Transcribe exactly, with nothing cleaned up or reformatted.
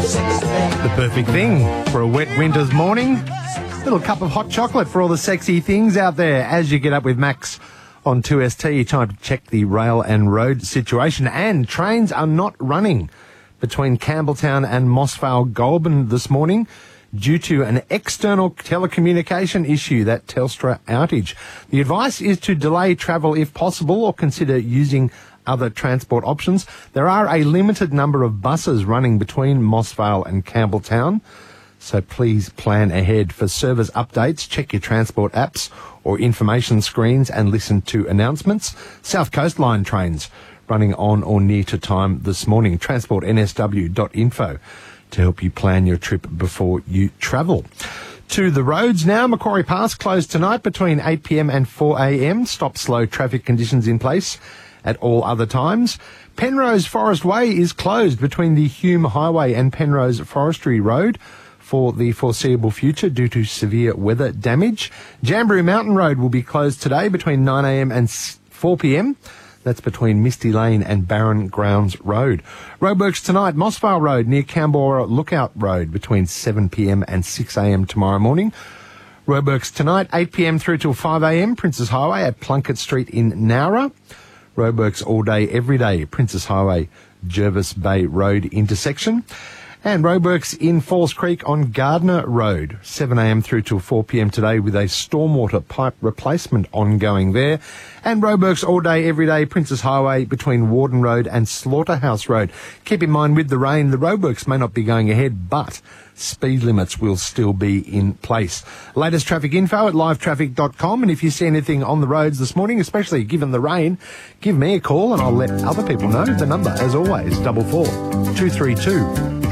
The perfect thing for a wet winter's morning. Little cup of hot chocolate for all the sexy things out there as you get up with Max on two S T. Time to check the rail and road situation. And trains are not running between Campbelltown and Mossvale Goulburn this morning due to an external telecommunication issue, that Telstra outage. The advice is to delay travel if possible or consider using other transport options. There are a limited number of buses running between Mossvale and Campbelltown, so please plan ahead. For service updates, check your transport apps or information screens and listen to announcements. South Coast Line trains running on or near to time this morning. transport n s w dot info to help you plan your trip before you travel. To the roads now. Macquarie Pass closed tonight between eight p m and four a m. Stop slow traffic conditions in place at all other times. Penrose Forest Way is closed between the Hume Highway and Penrose Forestry Road for the foreseeable future due to severe weather damage. Jamberoo Mountain Road will be closed today between nine a m and four p m. That's between Misty Lane and Barron Grounds Road. Roadworks tonight, Mossvale Road near Canberra Lookout Road between seven p m and six a m tomorrow morning. Roadworks tonight, eight p m through till five a m, Princes Highway at Plunkett Street in Nowra. Roadworks all day, every day, Princes Highway, Jervis Bay Road intersection. And roadworks in Falls Creek on Gardner Road, seven a m through till four p m today with a stormwater pipe replacement ongoing there. And roadworks all day, every day, Princes Highway between Warden Road and Slaughterhouse Road. Keep in mind with the rain, the roadworks may not be going ahead, but speed limits will still be in place. Latest traffic info at live traffic dot com. And if you see anything on the roads this morning, especially given the rain, give me a call and I'll let other people know. The number, as always, double four two three two